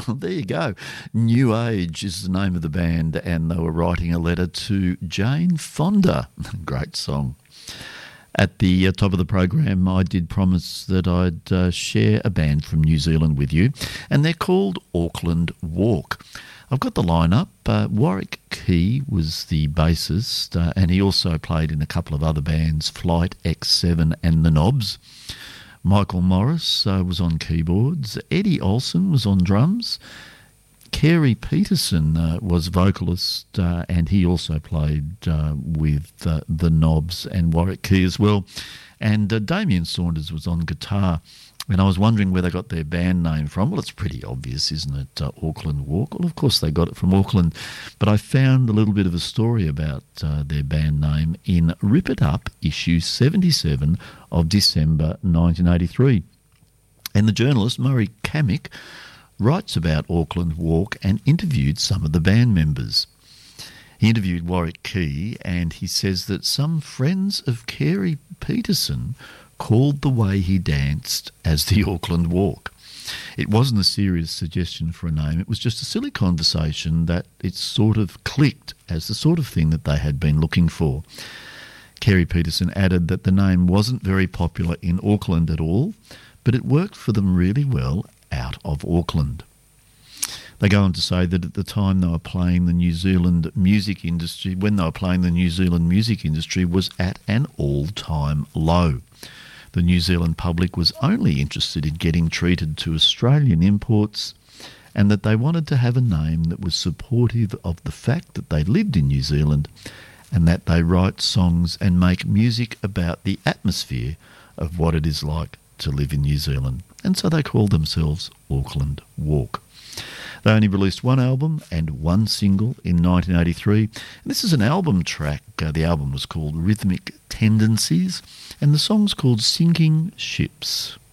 There you go. New Age is the name of the band, and they were writing a letter to Jane Fonda. Great song. At the top of the program, I did promise that I'd share a band from New Zealand with you, and they're called Auckland Walk. I've got the lineup. Warwick Key was the bassist, and he also played in a couple of other bands, Flight X7 and The Knobs. Michael Morris was on keyboards. Eddie Olsen was on drums. Carey Peterson was vocalist, and he also played with The Knobs and Warwick Key as well. And Damien Saunders was on guitar. And I was wondering where they got their band name from. Well, it's pretty obvious, isn't it? Auckland Walk. Well, of course they got it from Auckland. But I found a little bit of a story about their band name in Rip It Up, issue 77 of December 1983. And the journalist, Murray Cammick, writes about Auckland Walk and interviewed some of the band members. He interviewed Warwick Key, and he says that some friends of Carey Peterson called the way he danced as the Auckland Walk. It wasn't a serious suggestion for a name. It was just a silly conversation that it sort of clicked as the sort of thing that they had been looking for. Carey Peterson added that the name wasn't very popular in Auckland at all, but it worked for them really well out of Auckland. They go on to say that at the time they were playing the New Zealand music industry, was at an all-time low. The New Zealand public was only interested in getting treated to Australian imports, and that they wanted to have a name that was supportive of the fact that they lived in New Zealand and that they write songs and make music about the atmosphere of what it is like to live in New Zealand. And so they called themselves Auckland Walk. They only released one album and one single in 1983. And this is an album track. The album was called Rhythmic Tendencies, and the song's called Sinking Ships.